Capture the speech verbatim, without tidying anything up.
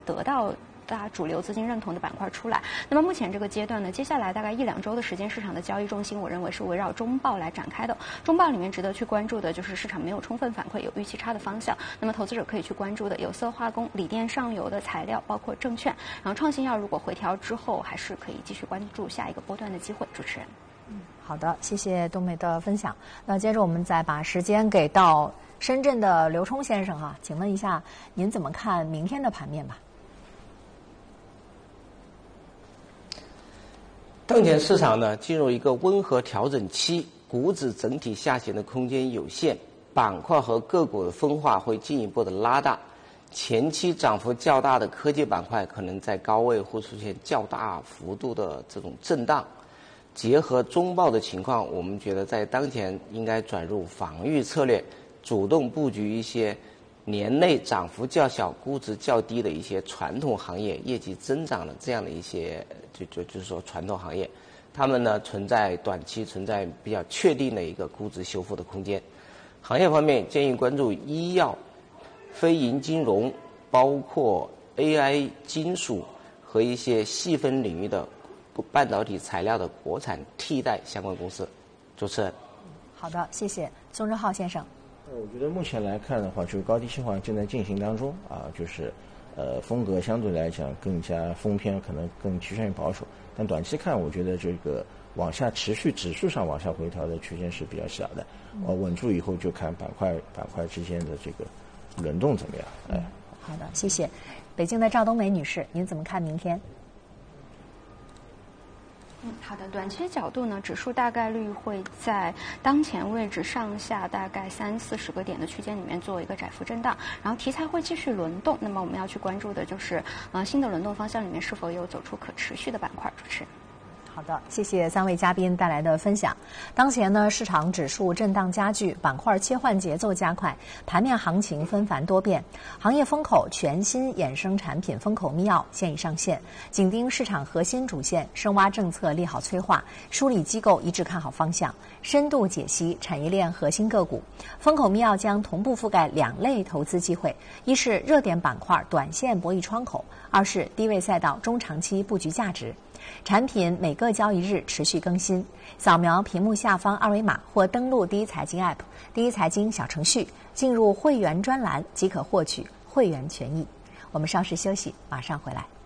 得到大家主流资金认同的板块出来。那么目前这个阶段呢，接下来大概一两周的时间，市场的交易重心我认为是围绕中报来展开的。中报里面值得去关注的就是市场没有充分反馈有预期差的方向，那么投资者可以去关注的有色化工、锂电上游的材料，包括证券。然后创新药如果回调之后，还是可以继续关注下一个波段的机会。主持人， 嗯，好的，谢谢冬梅的分享。那接着我们再把时间给到深圳的刘冲先生哈，请问一下您怎么看明天的盘面吧？ 当前市场呢进入一个温和调整期，股指整体下行的空间有限，板块和个股的分化会进一步的拉大，前期涨幅较大的科技板块可能在高位会出现较大幅度的这种震荡。结合中报的情况，我们觉得在当前应该转入防御策略，主动布局一些年内涨幅较小、估值较低的一些传统行业，业绩增长的这样的一些，就就就是说传统行业，他们呢存在短期存在比较确定的一个估值修复的空间。行业方面建议关注医药、非银金融，包括 A I 金属和一些细分领域的半导体材料的国产替代相关公司。主持人， 好的，谢谢宋正浩先生。 我觉得目前来看的话，就是高低切换正在进行当中啊，就是呃风格相对来讲更加疯偏，可能更趋向于保守。但短期看，我觉得这个往下持续指数上往下回调的区间是比较小的。呃，稳住以后就看板块板块之间的这个轮动怎么样。哎， 嗯、好的，谢谢。北京的赵冬梅女士，您怎么看明天？ 嗯，好的。短期角度呢，指数大概率会在当前位置上下大概三四十个点的区间里面做一个窄幅震荡，然后题材会继续轮动。那么我们要去关注的就是，呃，新的轮动方向里面是否有走出可持续的板块。主持人。 好的，谢谢三位嘉宾带来的分享。当前呢，市场指数震荡加剧，板块切换节奏加快，盘面行情纷繁多变。行业风口全新衍生产品风口密钥现已上线，紧盯市场核心主线，深挖政策利好催化，梳理机构一致看好方向，深度解析产业链核心个股。风口密钥将同步覆盖两类投资机会：一是热点板块短线博弈窗口，二是低位赛道中长期布局价值。产品每个交易日持续更新，扫描屏幕下方二维码或登录第一财经 App、第一财经小程序，进入会员专栏即可获取会员权益。我们稍事休息，马上回来。